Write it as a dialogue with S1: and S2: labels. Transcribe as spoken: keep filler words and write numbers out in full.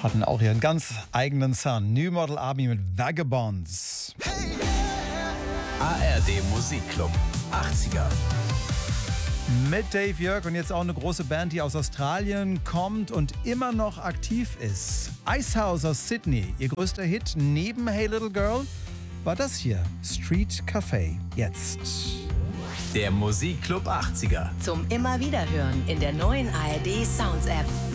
S1: hatten auch ihren ganz eigenen Sound. New Model Army mit Vagabonds.
S2: A R D Musikclub achtziger.
S1: Mit Dave Jörg und jetzt auch eine große Band, die aus Australien kommt und immer noch aktiv ist. Icehouse aus Sydney. Ihr größter Hit neben Hey Little Girl war das hier, Street Café. Jetzt.
S2: Der Musikclub achtziger.
S3: Zum immer wieder hören in der neuen A R D Sounds App.